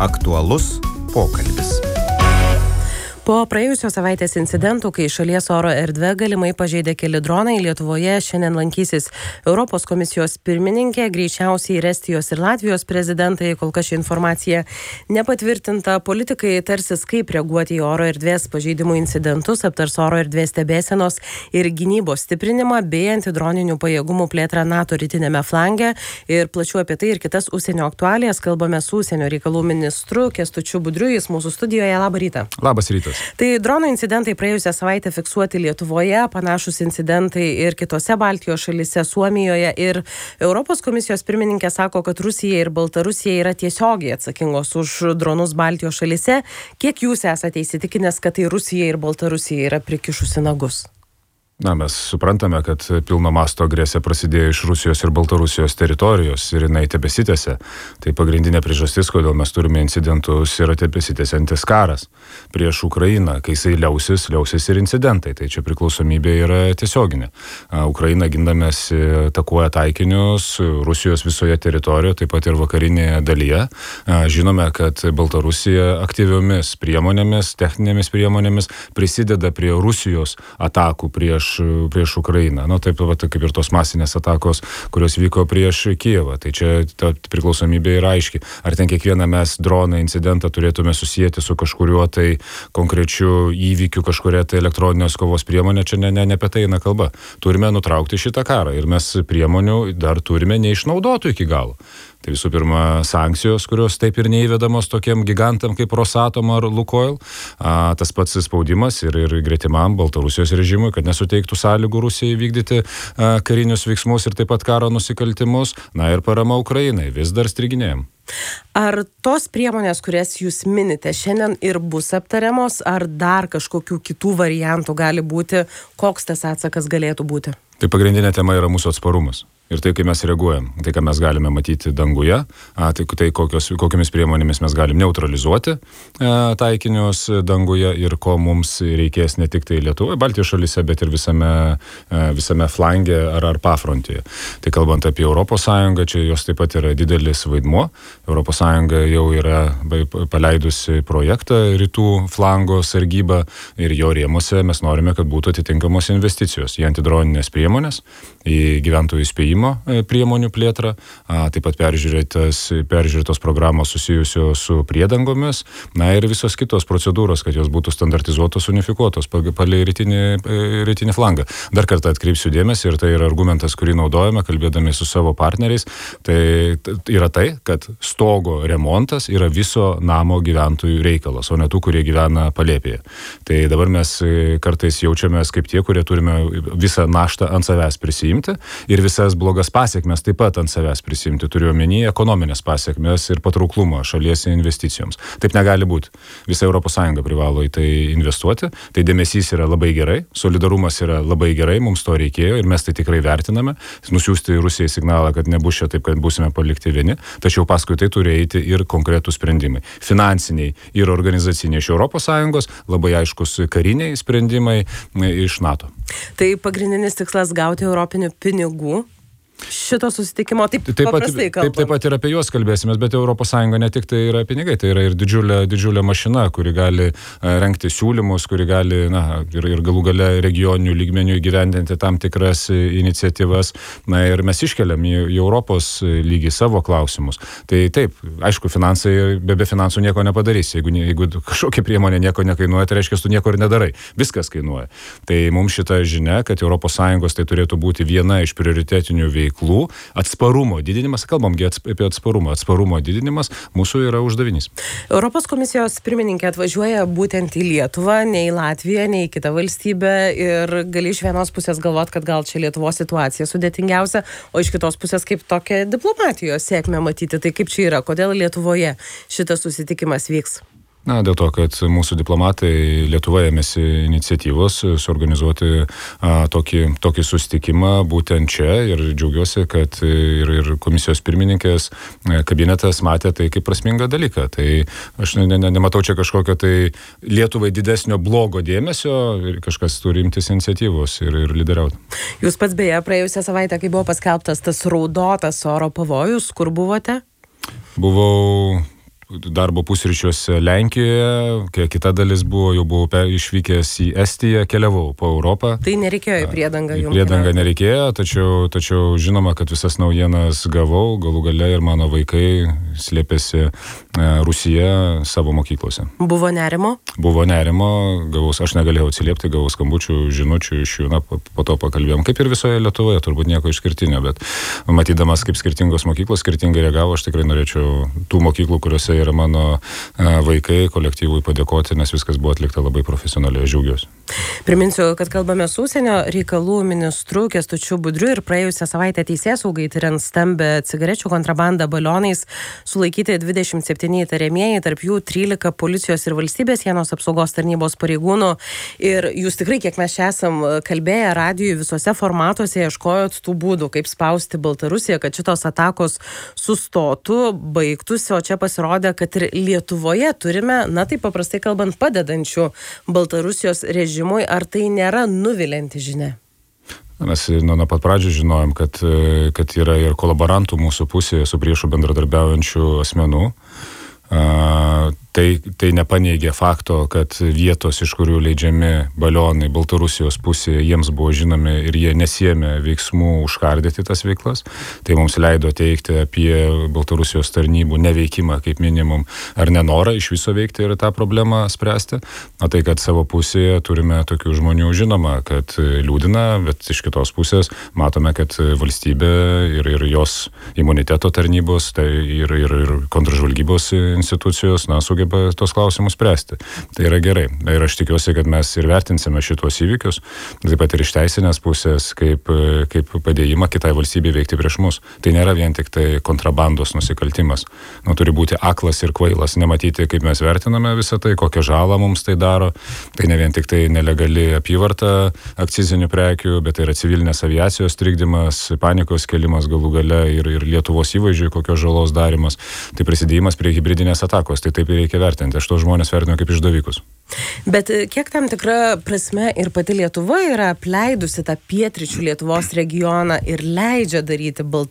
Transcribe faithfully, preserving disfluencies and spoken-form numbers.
Aktualus pokalbis. Po praėjusios savaitės incidentų, kai šalies oro erdvę galimai pažeidė keli dronai, Lietuvoje šiandien lankysis Europos komisijos pirmininkė, greičiausiai ir Estijos ir Latvijos prezidentai. Kol kas ši informacija nepatvirtinta. Politikai tarsis, kaip reaguoti į oro erdvės pažeidimų incidentus, aptars oro erdvės stebėsenos ir gynybos stiprinimą bei antidroninių pajėgumų plėtrą NATO rytinėme flange. Ir plačiau apie tai ir kitas užsienio aktualijas kalbame su užsienio reikalų ministru Kęstučiu Budriu. Jis mūsų studijoje. Labą rytą. Labas rytas. Tai dronų incidentai praėjusią savaitę fiksuoti Lietuvoje, panašus incidentai ir kitose Baltijos šalyse, Suomijoje, ir Europos komisijos pirmininkė sako, kad Rusija ir Baltarusija yra tiesiogiai atsakingos už dronus Baltijos šalyse. Kiek jūs esate įsitikinęs, kad tai Rusija ir Baltarusija yra prikišusi nagus? Na, mes suprantame, kad pilno masto agresija prasidėjo iš Rusijos ir Baltarusijos teritorijos ir jinai tebesitęsia. Tai pagrindinė priežastis, kodėl mes turime incidentus, yra tebesitęsiantis karas prieš Ukrainą. Kai jisai liausis, liausis ir incidentai. Tai čia priklausomybė yra tiesioginė. Ukraina gindamėsi atakuoja taikinius Rusijos visoje teritorijoje, taip pat ir vakarinėje dalyje. Žinome, kad Baltarusija aktyviomis priemonėmis, techninėmis priemonėmis prisideda prie Rusijos atakų prieš prieš Ukrainą. Nu, taip pat kaip ir tos masinės atakos, kurios vyko prieš Kijevą. Tai čia ta priklausomybė yra aiški. Ar ten kiekvieną mes droną incidentą turėtume susijęti su kažkuriuo tai konkrečiu įvykiu, kažkuria tai elektroninės kovos priemonė, čia ne, ne, ne apie tai eina kalba. Turime nutraukti šitą karą ir mes priemonių dar turime neišnaudotų iki galo. Tai visų pirma, sankcijos, kurios taip ir neįvedamos tokiem gigantam kaip Rosatom ar Lukoil. A, tas pats spaudimas ir, ir gretimam Baltarusijos režimui, kad nesuteiktų sąlygų Rusijai vykdyti a, karinius veiksmus ir taip pat karo nusikaltimus. Na ir parama Ukrainai vis dar striginėjam. Ar tos priemonės, kurias jūs minite, šiandien ir bus aptariamos, ar dar kažkokių kitų variantų gali būti, koks tas atsakas galėtų būti? Tai pagrindinė tema yra mūsų atsparumas. Ir tai, kai mes reaguojam, tai, ką mes galime matyti danguje, a, tai, tai kokios, kokiamis priemonėmis mes galim neutralizuoti a, taikinius danguje ir ko mums reikės ne tik tai Lietuvoje, Baltijos šalyse, bet ir visame, a, visame flange ar, ar pafrontėje. Tai kalbant apie Europos Sąjungą, čia jos taip pat yra didelis vaidmuo. Europos Sąjunga jau yra paleidusi projektą rytų flango sargybą ir jo rėmuose mes norime, kad būtų atitinkamos investicijos į antidroninės priemonės, į gyventojų įspėjimą priemonių plėtrą, taip pat peržiūrėtos programos susijusios su priedangomis, na ir visos kitos procedūros, kad jos būtų standartizuotos, unifikuotos palei rytinį, rytinį flangą. Dar kartą atkreipsiu dėmesį ir tai yra argumentas, kurį naudojame, kalbėdami su savo partneriais, tai yra tai, kad stogo remontas yra viso namo gyventojų reikalas, o ne tų, kurie gyvena palėpėje. Tai dabar mes kartais jaučiamės kaip tie, kurie turime visą naštą ant savęs prisiimti ir visas blogas pasiekmes taip pat ant savęs prisimti, turiu omeny ekonominės pasiekmes ir patrauklumą šalies investicijoms. Taip negali būti. Visa Europos Sąjunga privalo į tai investuoti, tai dėmesys yra labai gerai, solidarumas yra labai gerai, mums to reikėjo ir mes tai tikrai vertiname, nusiųsti Rusijai signalą, kad nebus čia taip, kad būsime palikti vieni, tačiau paskui tai turi eiti ir konkretų sprendimai. Finansiniai ir organizaciniai iš Europos Sąjungos, labai aiškus kariniai sprendimai iš NATO. Tai pagrindinis tikslas gauti europinių pinigų šito susitikimo, taip, taip paprastai pat, kalbam. Taip, taip pat ir apie juos kalbėsime, bet Europos Sąjunga ne tik tai yra pinigai, tai yra ir didžiulė, didžiulė mašina, kuri gali rengti siūlymus, kuri gali na, ir, ir galų gale regioninių lygmenių įgyvendinti tam tikras iniciatyvas. Na ir mes iškeliam į, į Europos lygį savo klausimus. Tai taip, aišku, finansai, be, be finansų nieko nepadarys. Jeigu, jeigu kažkokia priemonė nieko nekainuoja, tai reiškia, tu nieko ir nedarai. Viskas kainuoja. Tai mums šita žinia, kad Europos Sąjungos tai turėtų būti viena iš prioritetinių veiklų. Atsparumo didinimas, kalbamgi apie atsparumą, atsparumo didinimas mūsų yra uždavinys. Europos komisijos pirmininkė atvažiuoja būtent į Lietuvą, ne į Latviją, ne į kitą valstybę ir gali iš vienos pusės galvoti, kad gal čia Lietuvos situacija sudėtingiausia, o iš kitos pusės kaip tokia diplomatijos sėkmę matyti. Tai kaip čia yra, kodėl Lietuvoje šitas susitikimas vyks? Na, dėl to, kad mūsų diplomatai Lietuvoje ėmėsi iniciatyvos suorganizuoti a, tokį, tokį susitikimą būtent čia ir džiaugiuosi, kad ir, ir komisijos pirmininkės kabinetas matė tai kaip prasmingą dalyką. Tai aš ne, ne, nematau čia kažkokio tai Lietuvai didesnio blogo dėmesio ir kažkas turi imtis iniciatyvos ir, ir lyderiauti. Jūs pats beje praėjusią savaitę, kai buvo paskelbtas tas raudotas oro pavojus, kur buvote? Buvau darbo pusryčiuose Lenkijoje, kai kita dalis buvo, jau buvau išvykęs į Estiją, keliavau po Europą. Tai nereikėjo į priedangą jums? Į priedangą nereikėjo, tačiau, tačiau žinoma, kad visas naujienas gavau, galų gale ir mano vaikai slėpėsi Rusijoje savo mokyklose. Buvo nerimo? Buvo nerimo, gavus, aš negalėjau atsiliepti, gavau skambučių, žinučių iš jų, na, po, po to pakalbėjom. Kaip ir visoje Lietuvoje, turbūt nieko išskirtinio, bet matydamas, kaip skirtingos mokyklos skirtingai reagavo, aš tikrai norėčiau tų mokyklų, kuriuose yra mano vaikai, kolektyvui padėkoti, nes viskas buvo atlikta labai profesionaliai, aš džiaugiuosi. Priminsiu, kad kalbame su užsienio reikalų ministru Kęstučiu Budriu ir praėjusią savaitę teisėsaugai tiriant stambę cigarečių kontrabandą balionais sulaikyti dvidešimt septyni įtariamieji, tarp jų trylika policijos ir valstybės sienos apsaugos tarnybos pareigūnų. Ir jūs tikrai, kiek mes čia esam kalbėję radijui, visose formatuose ieškojot tų būdų, kaip spausti Baltarusiją, kad šitos atakos sustotų, baigtųsi, o čia pasirodė, kad ir Lietuvoje turime, na taip paprastai kalbant, padedančių Baltarusijos režimui. Ar tai nėra nuvilianti žinia? Mes nuo, nuo pat pradžių žinojom, kad, kad yra ir kolaborantų mūsų pusėje su priešu bendradarbiaujančių asmenų. Uh, tai, tai nepaneigė fakto, kad vietos, iš kurių leidžiami balionai Baltarusijos pusėje, jiems buvo žinomi ir jie nesiėmė veiksmų užkardyti tas veiklas. Tai mums leido teikti apie Baltarusijos tarnybų neveikimą kaip minimum ar nenorą iš viso veikti ir tą problemą spręsti. O tai, kad savo pusėje turime tokių žmonių, žinoma, kad liūdina, bet iš kitos pusės matome, kad valstybė ir, ir jos imuniteto tarnybos, tai ir, ir, ir kontržvalgybos institucijos, na, sugeba tos klausimus spręsti. Tai yra gerai. Ir aš tikiuosi, kad mes ir vertinsime šitos įvykius, taip pat ir iš teisinės pusės, kaip, kaip padėjimą kitai valstybei veikti prieš mus. Tai nėra vien tik tai kontrabandos nusikaltimas. Nu, turi būti aklas ir kvailas, nematyti, kaip mes vertiname visą tai, kokią žalą mums tai daro. Tai ne vien tik tai nelegali apyvarta akcizinių prekių, bet tai yra civilinės aviacijos trikdymas, panikos kelimas galų gale ir, ir Lietuvos įvaizdžiui kokios žalos darimas. Tai prisidėjimas prie hibridinės atakos, tai taip ir reikia vertinti. Aš to žmonės vertinu kaip išdavikus. Bet kiek tam tikra prasme ir pati Lietuva yra apleidusi tą pietryčių Lietuvos regioną ir leidžia daryti Baltarusiją